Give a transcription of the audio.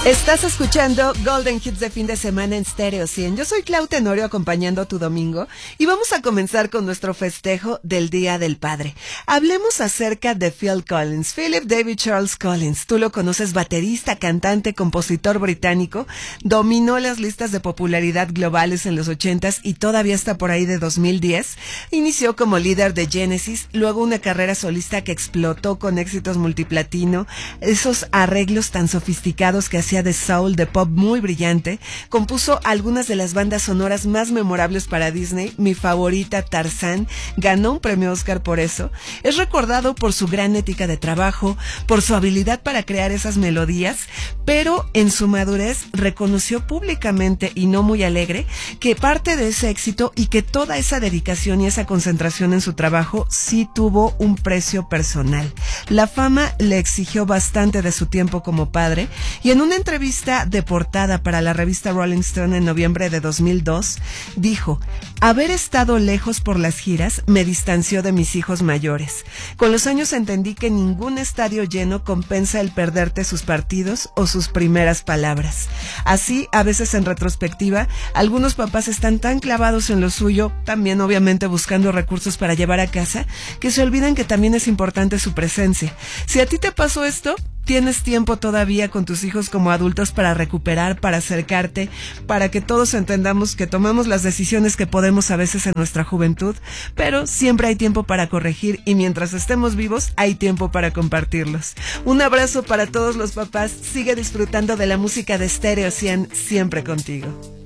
Estás escuchando Golden Hits de fin de semana en Stereo 100. Yo soy Clau Tenorio acompañando tu domingo y vamos a comenzar con nuestro festejo del Día del Padre. Hablemos acerca de Phil Collins, Philip David Charles Collins. Tú lo conoces, baterista, cantante, compositor británico. Dominó las listas de popularidad globales en los 80s y todavía está por ahí de 2010. Inició como líder de Genesis, luego una carrera solista que explotó con éxitos multiplatino, esos arreglos tan sofisticados que hacía de soul, de pop muy brillante. Compuso algunas de las bandas sonoras más memorables para Disney. Mi favorita, Tarzán, ganó un premio Oscar por eso. Es recordado por su gran ética de trabajo, por su habilidad para crear esas melodías, pero en su madurez reconoció públicamente, y no muy alegre, que parte de ese éxito y que toda esa dedicación y esa concentración en su trabajo sí tuvo un precio personal. La fama le exigió bastante de su tiempo como padre, y en una entrevista de portada para la revista Rolling Stone en noviembre de 2002, dijo: haber estado lejos por las giras me distanció de mis hijos mayores. Con los años entendí que ningún estadio lleno compensa el perderte sus partidos o sus primeras palabras. Así, a veces en retrospectiva, algunos papás están tan clavados en lo suyo, también obviamente buscando recursos para llevar a casa, que se olvidan que también es importante su presencia. Si a ti te pasó esto, tienes tiempo todavía con tus hijos como adultos para recuperar, para acercarte, para que todos entendamos que tomamos las decisiones que podemos a veces en nuestra juventud, pero siempre hay tiempo para corregir y mientras estemos vivos hay tiempo para compartirlos. Un abrazo para todos los papás, sigue disfrutando de la música de Stereo 100 siempre contigo.